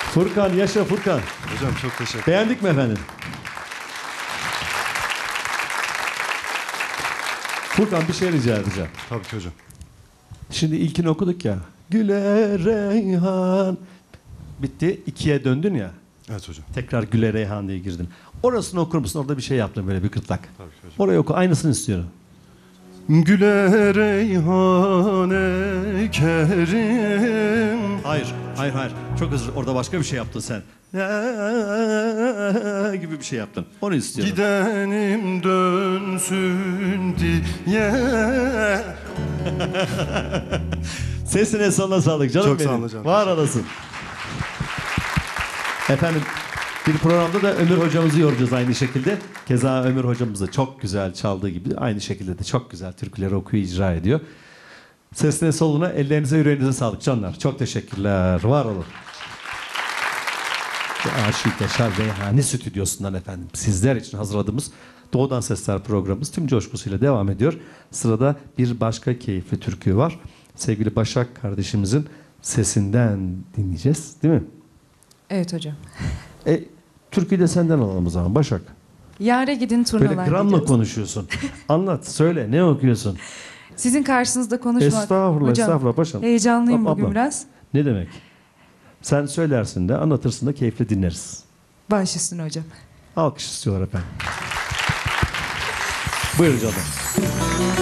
Furkan, yaşa Furkan. Hocam çok teşekkür ederim. Beğendik mi efendim? Furkan bir şey rica edeceğim. Tabii ki hocam. Şimdi ilkini okuduk ya. Güle Reyhan. Bitti. 2'ye döndün ya. Evet hocam. Tekrar Güle Reyhan diye girdin. Orasını okur musun? Orada bir şey yaptın böyle bir gırtlak. Tabii ki hocam. Orayı oku. Aynısını istiyorum. Güle reyhan ekerim. Hayır. Hayır hayır. Çok özür. Orada başka bir şey yaptın sen. Gibi bir şey yaptın. Onu istiyorum. Gidenim dönsün diye. Sesine sonuna sağlık canım Çok benim. sağ olun hocam. Var olasın. Efendim bir programda da Ömür hocamızı yoracağız aynı şekilde. Keza Ömür hocamız da çok güzel çaldığı gibi aynı şekilde de çok güzel türküleri okuyor, icra ediyor. Sesine soluna, ellerinize yüreğinize sağlık canlar. Çok teşekkürler. Var olun. Aşık Yaşar Reyhani Stüdyosu'ndan efendim sizler için hazırladığımız Doğudan Sesler programımız tüm coşkusuyla devam ediyor. Sırada bir başka keyifli türkü var. Sevgili Başak kardeşimizin sesinden dinleyeceğiz, değil mi? Evet hocam. Türküyü de senden alalım o zaman Başak. Yâre gidin turnalar Böyle gramla gidiyoruz. konuşuyorsun. Anlat, söyle, ne okuyorsun? Sizin karşınızda konuşmak. Estağfurullah, hocam, estağfurullah Başak. heyecanlıyım Ablam. bugün biraz. Ne demek? Sen söylersin de, anlatırsın da keyifle dinleriz. Baş üstüne hocam. Alkış istiyorlar efendim. Buyur canım.